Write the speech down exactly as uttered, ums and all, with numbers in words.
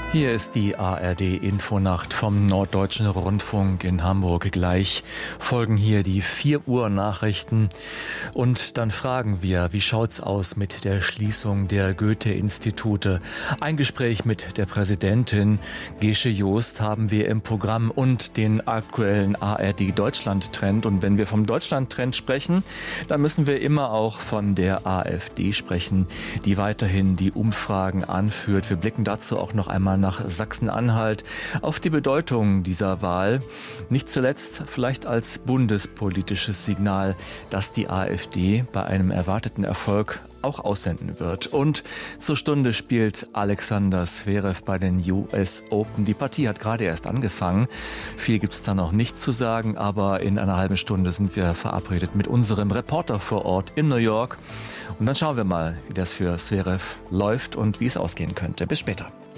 Hier ist die A R D-Infonacht vom Norddeutschen Rundfunk in Hamburg. Gleich folgen hier die vier Uhr Nachrichten. Und dann fragen wir, wie schaut's aus mit der Schließung der Goethe-Institute? Ein Gespräch mit der Präsidentin Gesche Joost haben wir im Programm und den aktuellen A R D-Deutschland-Trend. Und wenn wir vom Deutschland-Trend sprechen, dann müssen wir immer auch von der AfD sprechen, die weiterhin die Umfragen anführt. Wir blicken dazu auch noch einmal nach Sachsen-Anhalt auf die Bedeutung dieser Wahl. Nicht zuletzt vielleicht als bundespolitisches Signal, dass die AfD bei einem erwarteten Erfolg auch aussenden wird. Und zur Stunde spielt Alexander Zverev bei den U S Open. Die Partie hat gerade erst angefangen. Viel gibt es da noch nicht zu sagen, aber in einer halben Stunde sind wir verabredet mit unserem Reporter vor Ort in New York. Und dann schauen wir mal, wie das für Zverev läuft und wie es ausgehen könnte. Bis später.